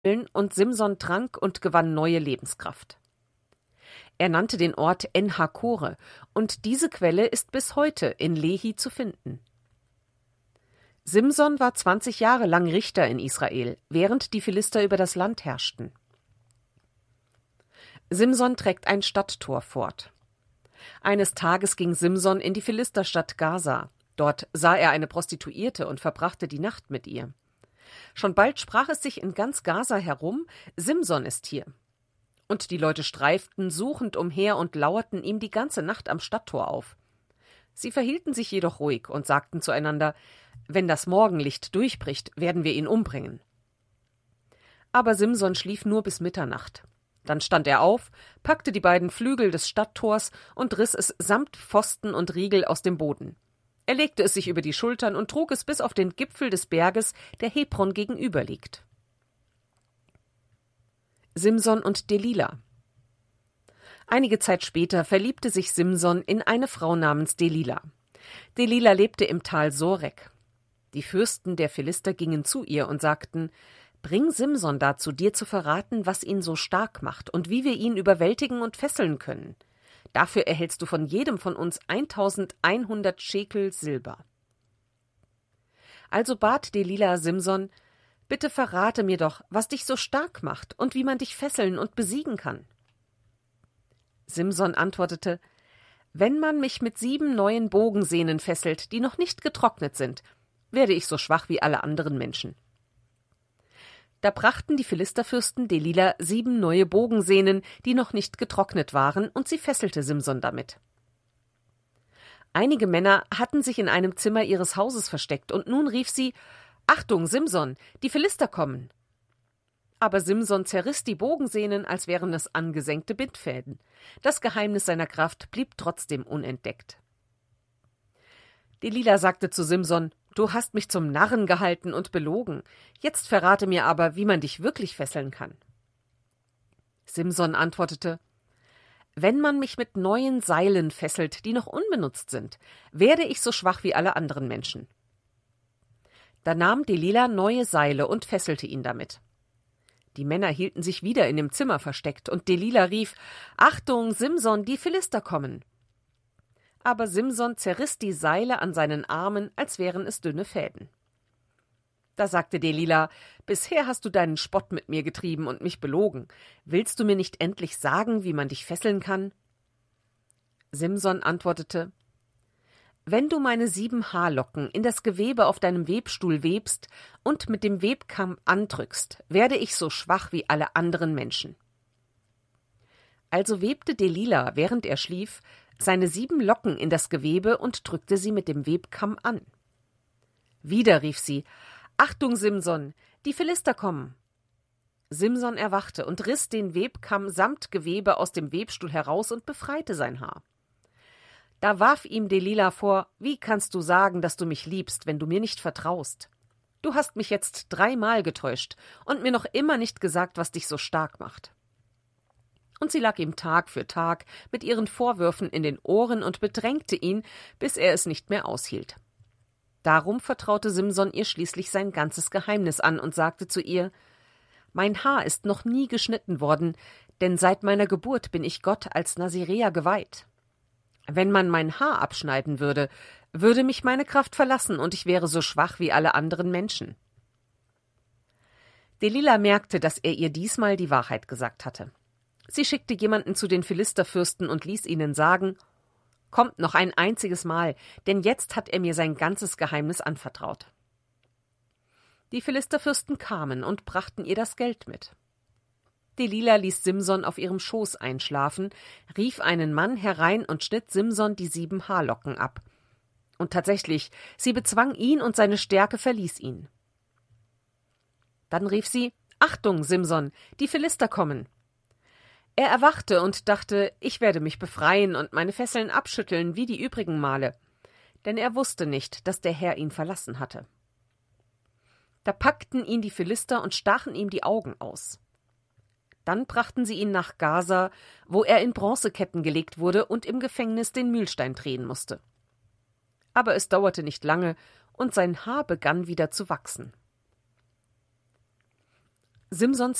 und Simson trank und gewann neue Lebenskraft. Er nannte den Ort En-Hakore, und diese Quelle ist bis heute in Lehi zu finden. Simson war 20 Jahre lang Richter in Israel, während die Philister über das Land herrschten. Simson trägt ein Stadttor fort. Eines Tages ging Simson in die Philisterstadt Gaza. Dort sah er eine Prostituierte und verbrachte die Nacht mit ihr. Schon bald sprach es sich in ganz Gaza herum, Simson ist hier. Und die Leute streiften suchend umher und lauerten ihm die ganze Nacht am Stadttor auf. Sie verhielten sich jedoch ruhig und sagten zueinander, wenn das Morgenlicht durchbricht, werden wir ihn umbringen. Aber Simson schlief nur bis Mitternacht. Dann stand er auf, packte die beiden Flügel des Stadttors und riss es samt Pfosten und Riegel aus dem Boden. Er legte es sich über die Schultern und trug es bis auf den Gipfel des Berges, der Hebron gegenüber liegt. Simson und Delila. Einige Zeit später verliebte sich Simson in eine Frau namens Delila. Delila lebte im Tal Sorek. Die Fürsten der Philister gingen zu ihr und sagten, »Bring Simson dazu, dir zu verraten, was ihn so stark macht und wie wir ihn überwältigen und fesseln können. Dafür erhältst du von jedem von uns 1100 Schekel Silber.« Also bat Delila Simson, »Bitte verrate mir doch, was dich so stark macht und wie man dich fesseln und besiegen kann.« Simson antwortete, »Wenn man mich mit 7 neuen Bogensehnen fesselt, die noch nicht getrocknet sind, werde ich so schwach wie alle anderen Menschen.« Da brachten die Philisterfürsten Delila 7 neue Bogensehnen, die noch nicht getrocknet waren, und sie fesselte Simson damit. Einige Männer hatten sich in einem Zimmer ihres Hauses versteckt, und nun rief sie, »Achtung, Simson, die Philister kommen!« Aber Simson zerriss die Bogensehnen, als wären es angesenkte Bindfäden. Das Geheimnis seiner Kraft blieb trotzdem unentdeckt. Delila sagte zu Simson, »Du hast mich zum Narren gehalten und belogen. Jetzt verrate mir aber, wie man dich wirklich fesseln kann.« Simson antwortete, »Wenn man mich mit neuen Seilen fesselt, die noch unbenutzt sind, werde ich so schwach wie alle anderen Menschen.« Da nahm Delila neue Seile und fesselte ihn damit. Die Männer hielten sich wieder in dem Zimmer versteckt, und Delila rief, »Achtung, Simson, die Philister kommen!« Aber Simson zerriss die Seile an seinen Armen, als wären es dünne Fäden. Da sagte Delila, »Bisher hast du deinen Spott mit mir getrieben und mich belogen. Willst du mir nicht endlich sagen, wie man dich fesseln kann?« Simson antwortete, »Wenn du meine 7 Haarlocken in das Gewebe auf deinem Webstuhl webst und mit dem Webkamm andrückst, werde ich so schwach wie alle anderen Menschen.« Also webte Delila, während er schlief, seine 7 Locken in das Gewebe und drückte sie mit dem Webkamm an. Wieder rief sie, »Achtung, Simson, die Philister kommen!« Simson erwachte und riss den Webkamm samt Gewebe aus dem Webstuhl heraus und befreite sein Haar. Da warf ihm Delila vor, »Wie kannst du sagen, dass du mich liebst, wenn du mir nicht vertraust? Du hast mich jetzt 3-mal getäuscht und mir noch immer nicht gesagt, was dich so stark macht.« Und sie lag ihm Tag für Tag mit ihren Vorwürfen in den Ohren und bedrängte ihn, bis er es nicht mehr aushielt. Darum vertraute Simson ihr schließlich sein ganzes Geheimnis an und sagte zu ihr, »Mein Haar ist noch nie geschnitten worden, denn seit meiner Geburt bin ich Gott als Naziräer geweiht. Wenn man mein Haar abschneiden würde, würde mich meine Kraft verlassen und ich wäre so schwach wie alle anderen Menschen.« Delila merkte, dass er ihr diesmal die Wahrheit gesagt hatte. Sie schickte jemanden zu den Philisterfürsten und ließ ihnen sagen, »Kommt noch ein einziges Mal, denn jetzt hat er mir sein ganzes Geheimnis anvertraut.« Die Philisterfürsten kamen und brachten ihr das Geld mit. Delila ließ Simson auf ihrem Schoß einschlafen, rief einen Mann herein und schnitt Simson die 7 Haarlocken ab. Und tatsächlich, sie bezwang ihn und seine Stärke verließ ihn. Dann rief sie, »Achtung, Simson, die Philister kommen!« Er erwachte und dachte, ich werde mich befreien und meine Fesseln abschütteln wie die übrigen Male, denn er wusste nicht, dass der Herr ihn verlassen hatte. Da packten ihn die Philister und stachen ihm die Augen aus. Dann brachten sie ihn nach Gaza, wo er in Bronzeketten gelegt wurde und im Gefängnis den Mühlstein drehen musste. Aber es dauerte nicht lange, und sein Haar begann wieder zu wachsen. Simsons